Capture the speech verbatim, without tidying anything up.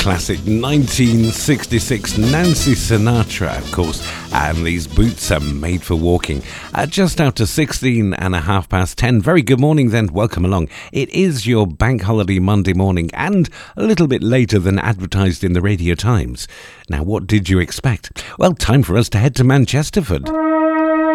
classic nineteen sixty-six Nancy Sinatra, of course, and these boots are made for walking. At just after sixteen and a half past ten. Very good morning then, welcome along. It is your bank holiday Monday morning and a little bit later than advertised in the Radio Times. Now, what did you expect? Well, time for us to head to Manchesterford.